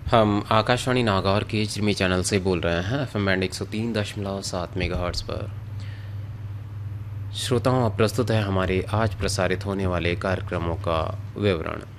हम आकाशवाणी नागौर के Jimmy channel से बोल रहे हैं एफएम बैंड 103.7 मेगाहर्ट्ज़ पर। श्रोताओं, अब प्रस्तुत है हमारे आज प्रसारित होने वाले कार्यक्रमों का विवरण।